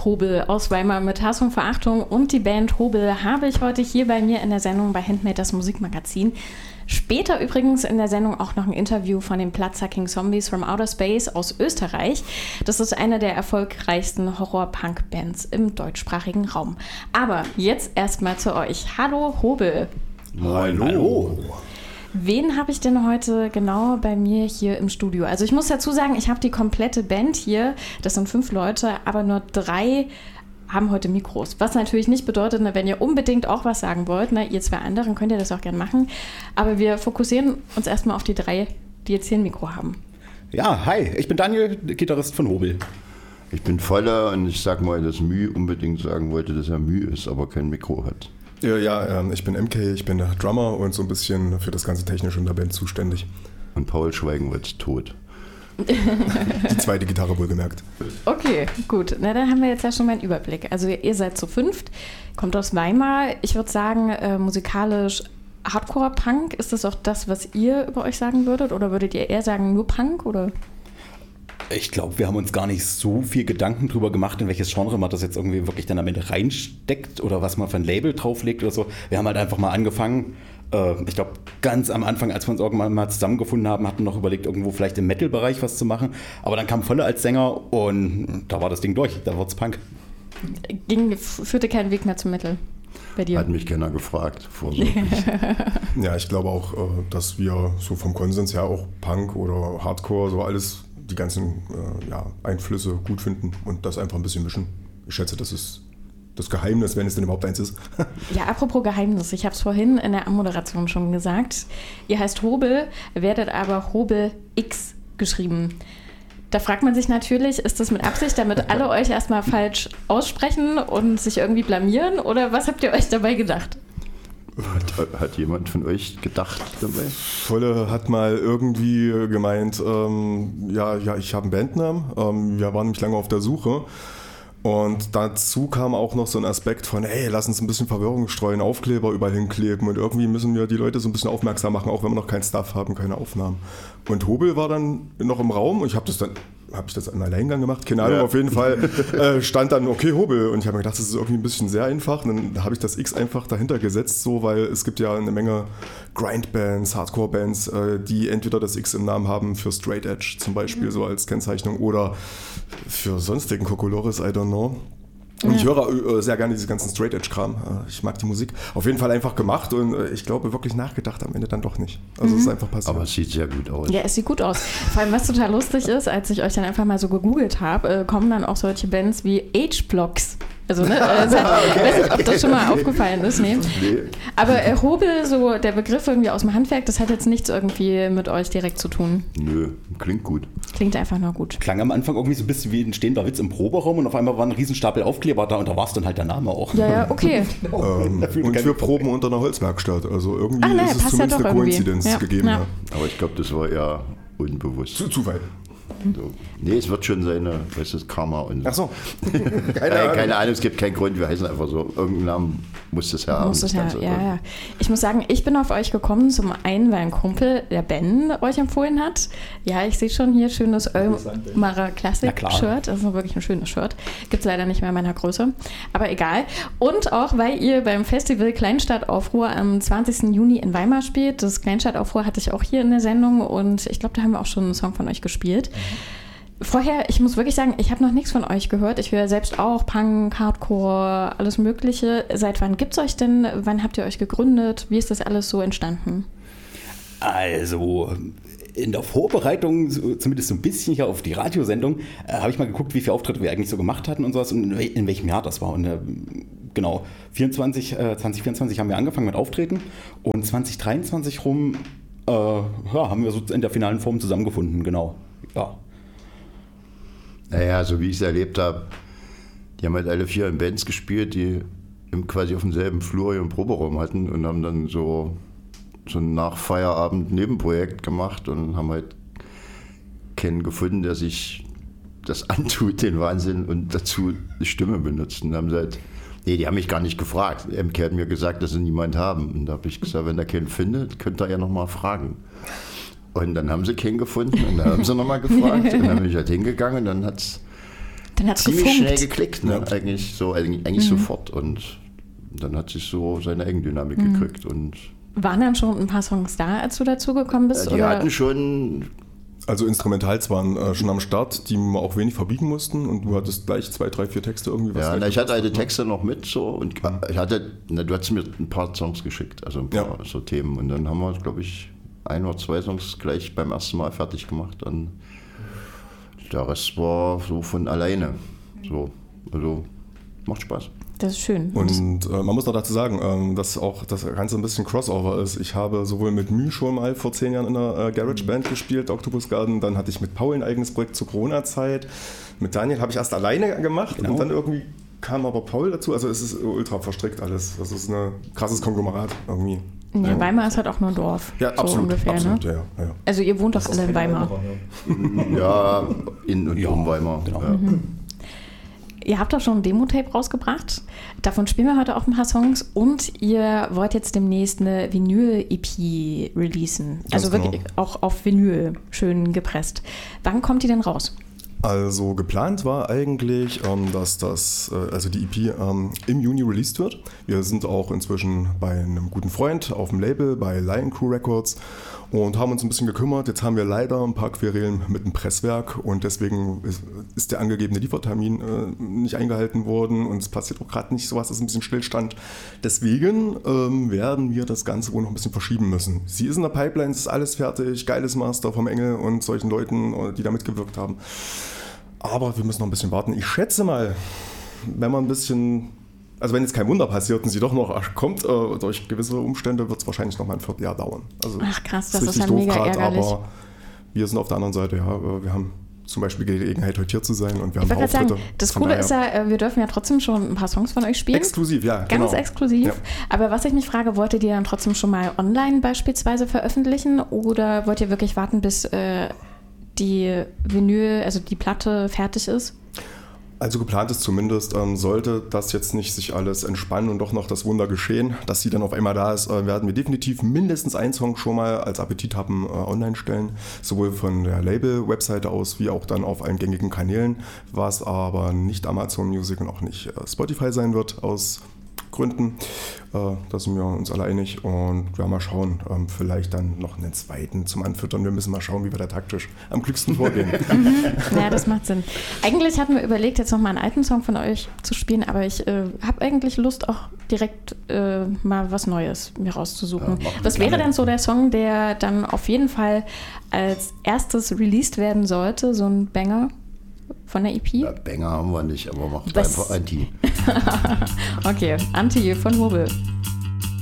Hobel aus Weimar mit Hass und Verachtung und die Band Hobel habe ich heute hier bei mir in der Sendung bei Handmade, das Musikmagazin. Später übrigens in der Sendung auch noch ein Interview von den Bloodsucking Zombies from Outer Space aus Österreich. Das ist eine der erfolgreichsten Horror-Punk-Bands im deutschsprachigen Raum. Aber jetzt erstmal zu euch. Hallo Hobel. Hallo. Wen habe ich denn heute genau bei mir hier im Studio? Also ich muss dazu sagen, ich habe die komplette Band hier. Das sind 5 Leute, aber nur 3 haben heute Mikros. Was natürlich nicht bedeutet, wenn ihr unbedingt auch was sagen wollt, ihr 2 anderen, könnt ihr das auch gerne machen. Aber wir fokussieren uns erstmal auf die 3, die jetzt hier ein Mikro haben. Ja, hi, ich bin Daniel, Gitarrist von Hobel. Ich bin Voller und ich sag mal, dass Mühe unbedingt sagen wollte, dass er Mühe ist, aber kein Mikro hat. Ja, ich bin MK, ich bin der Drummer und so ein bisschen für das ganze Technische in der Band zuständig. Und Paul Schweigenwitz ist tot. Die zweite Gitarre wohlgemerkt. Okay, gut. Na, dann haben wir jetzt ja schon mal einen Überblick. Also ihr seid zu 5, kommt aus Weimar. Ich würde sagen, musikalisch Hardcore-Punk. Ist das auch das, was ihr über euch sagen würdet? Oder würdet ihr eher sagen, nur Punk? Oder? Ich glaube, wir haben uns gar nicht so viel Gedanken drüber gemacht, in welches Genre man das jetzt irgendwie wirklich dann am Ende reinsteckt oder was man für ein Label drauflegt oder so. Wir haben halt einfach mal angefangen. Ich glaube, ganz am Anfang, als wir uns irgendwann mal zusammengefunden haben, hatten wir noch überlegt, irgendwo vielleicht im Metal-Bereich was zu machen. Aber dann kam Volle als Sänger und da war das Ding durch. Da wurde es Punk. Führte keinen Weg mehr zum Metal bei dir? Hat mich keiner gefragt, vorsorglich. Ja, ich glaube auch, dass wir so vom Konsens her auch Punk oder Hardcore, so alles, die ganzen Einflüsse gut finden und das einfach ein bisschen mischen. Ich schätze, das ist das Geheimnis, wenn es denn überhaupt eins ist. Ja, apropos Geheimnis, ich habe es vorhin in der Anmoderation schon gesagt. Ihr heißt Hobel, werdet aber Hobel X geschrieben. Da fragt man sich natürlich, ist das mit Absicht, damit alle euch erstmal falsch aussprechen und sich irgendwie blamieren? Oder was habt ihr euch dabei gedacht? Hat jemand von euch gedacht dabei? Volle hat mal irgendwie gemeint, ich habe einen Bandnamen. Wir waren nämlich lange auf der Suche. Und dazu kam auch noch so ein Aspekt von, hey, lass uns ein bisschen Verwirrung streuen, Aufkleber überall hinkleben und irgendwie müssen wir die Leute so ein bisschen aufmerksam machen, auch wenn wir noch keinen Stuff haben, keine Aufnahmen. Und Hobel war dann noch im Raum und ich habe das im Alleingang gemacht, keine Ahnung, auf jeden Fall stand dann, okay, Hobel. Und ich habe mir gedacht, das ist irgendwie ein bisschen sehr einfach. Und dann habe ich das X einfach dahinter gesetzt, so, weil es gibt ja eine Menge Grindbands, Hardcore-Bands, die entweder das X im Namen haben für Straight Edge zum Beispiel, so als Kennzeichnung, oder für sonstigen Kokolores, I don't know. Und ich höre sehr gerne diesen ganzen Straight-Edge-Kram. Ich mag die Musik. Auf jeden Fall einfach gemacht und ich glaube, wirklich nachgedacht am Ende dann doch nicht. Also es ist einfach passiert. Aber es sieht sehr gut aus. Ja, es sieht gut aus. Vor allem, was total lustig ist, als ich euch dann einfach mal so gegoogelt habe, kommen dann auch solche Bands wie H-Blocks. Also, ich weiß nicht, ob das schon mal aufgefallen ist. Nee. Aber Hobel, so der Begriff irgendwie aus dem Handwerk, das hat jetzt nichts irgendwie mit euch direkt zu tun. Nö, klingt gut. Klingt einfach nur gut. Klang am Anfang irgendwie so ein bisschen wie ein stehender Witz im Proberaum und auf einmal war ein Riesenstapel Aufkleber da und da war es dann halt der Name auch. Ja, okay. Und wir proben unter einer Holzwerkstatt. Also irgendwie ist es zumindest eine Koinzidenz gegeben. Ja. Aber ich glaube, das war eher unbewusst. Zufall. So. Nee, es wird schon seine, Karma und so. Ach so. Keine Ahnung, es gibt keinen Grund, wir heißen einfach so. Irgendeinen Namen muss das ja haben. Ja. Ich muss sagen, ich bin auf euch gekommen, zum einen, weil ein Kumpel, der Ben, euch empfohlen hat. Ja, ich sehe schon hier schönes Ölmarer Classic-Shirt. Das ist wirklich ein schönes Shirt. Gibt es leider nicht mehr in meiner Größe. Aber egal. Und auch, weil ihr beim Festival Kleinstadtaufruhr am 20. Juni in Weimar spielt. Das Kleinstadtaufruhr hatte ich auch hier in der Sendung und ich glaube, da haben wir auch schon einen Song von euch gespielt. Vorher, ich muss wirklich sagen, ich habe noch nichts von euch gehört. Ich höre selbst auch Punk, Hardcore, alles Mögliche. Seit wann gibt's euch denn? Wann habt ihr euch gegründet? Wie ist das alles so entstanden? Also in der Vorbereitung, zumindest so ein bisschen hier auf die Radiosendung, habe ich mal geguckt, wie viele Auftritte wir eigentlich so gemacht hatten und sowas und in welchem Jahr das war. Und genau, 2024 haben wir angefangen mit Auftreten und 2023 rum haben wir so in der finalen Form zusammengefunden, genau. Ja. Naja, so wie ich es erlebt habe, die haben halt alle 4 in Bands gespielt, die quasi auf demselben Flur ihren Proberaum hatten und haben dann so ein Nach-Feierabend-Nebenprojekt gemacht und haben halt keinen gefunden, der sich das antut, den Wahnsinn, und dazu die Stimme benutzt. Und haben sie halt, die haben mich gar nicht gefragt. MK hat mir gesagt, dass sie niemand haben. Und da habe ich gesagt, wenn er keinen findet, könnt ihr ja nochmal fragen. Und dann haben sie keinen gefunden und dann haben sie nochmal gefragt und dann bin ich halt hingegangen und dann hat es Dann hat's ziemlich gefunkt. schnell geklickt, ne? Eigentlich sofort. Und dann hat sich so seine Eigendynamik gekriegt. Und waren dann schon ein paar Songs da, als du dazugekommen bist? die hatten schon... Also Instrumentals waren schon am Start, die wir auch wenig verbiegen mussten und du hattest gleich 2, 3, 4 Texte irgendwie. Ja, ich hatte alte Texte noch mit so und ich hatte, du hattest mir ein paar Songs geschickt, also ein paar so Themen und dann haben wir, glaube ich, 1 oder 2 Songs gleich beim ersten Mal fertig gemacht. Dann der Rest war so von alleine. So, also macht Spaß. Das ist schön. Und man muss noch dazu sagen, dass auch das Ganze ein bisschen Crossover ist. Ich habe sowohl mit Müh schon mal vor 10 Jahren in einer Garage-Band gespielt, Octopus Garden, dann hatte ich mit Paul ein eigenes Projekt zur Corona-Zeit. Mit Daniel habe ich erst alleine gemacht und dann irgendwie kam aber Paul dazu. Also es ist ultra verstrickt alles. Das ist ein krasses Konglomerat irgendwie. Ja, Weimar ist halt auch nur ein Dorf. Ja, so absolut. ungefähr, absolut ne? ja. Also ihr wohnt doch alle in Weimar. Ja, in und um Weimar. Genau. Ja. Ihr habt auch schon ein Demo-Tape rausgebracht. Davon spielen wir heute auch ein paar Songs. Und ihr wollt jetzt demnächst eine Vinyl-EP releasen. Also wirklich auch auf Vinyl schön gepresst. Wann kommt die denn raus? Also geplant war eigentlich, dass die EP im Juni released wird. Wir sind auch inzwischen bei einem guten Freund auf dem Label, bei Lion Crew Records und haben uns ein bisschen gekümmert. Jetzt haben wir leider ein paar Querelen mit dem Presswerk und deswegen ist der angegebene Liefertermin nicht eingehalten worden und es passiert auch gerade nicht sowas, ist ein bisschen Stillstand. Deswegen werden wir das Ganze wohl noch ein bisschen verschieben müssen. Sie ist in der Pipeline, es ist alles fertig, geiles Master vom Engel und solchen Leuten, die da mitgewirkt haben. Aber wir müssen noch ein bisschen warten. Ich schätze mal, wenn jetzt kein Wunder passiert und sie doch noch kommt, durch gewisse Umstände, wird es wahrscheinlich noch mal ein Vierteljahr dauern. Also, ach krass, das ist richtig ja doof mega grad, ärgerlich. Aber wir sind auf der anderen Seite, wir haben zum Beispiel die Gelegenheit, heute hier zu sein und wir Ich haben wollte Auftritte. gerade sagen, das Coole ist ja, wir dürfen ja trotzdem schon ein paar Songs von euch spielen. Exklusiv, ja. Ganz exklusiv. Ja. Aber was ich mich frage, wollt ihr die dann trotzdem schon mal online beispielsweise veröffentlichen oder wollt ihr wirklich warten, bis die Vinyl, also die Platte fertig ist? Also geplant ist zumindest, sollte das jetzt nicht sich alles entspannen und doch noch das Wunder geschehen, dass sie dann auf einmal da ist, werden wir definitiv mindestens einen Song schon mal als Appetit haben online stellen, sowohl von der Label-Webseite aus wie auch dann auf allen gängigen Kanälen, was aber nicht Amazon Music und auch nicht Spotify sein wird aus Gründen. Da sind wir uns alle einig und ja, mal schauen, vielleicht dann noch einen zweiten zum Anfüttern. Wir müssen mal schauen, wie wir da taktisch am klügsten vorgehen. Ja, das macht Sinn. Eigentlich hatten wir überlegt, jetzt nochmal einen alten Song von euch zu spielen, aber ich habe eigentlich Lust, auch direkt mal was Neues mir rauszusuchen. Ja, was wäre denn so der Song, der dann auf jeden Fall als erstes released werden sollte, so ein Banger von der EP? Ja, Banger haben wir nicht, aber macht einfach Anti. Okay, Anti von Hobel.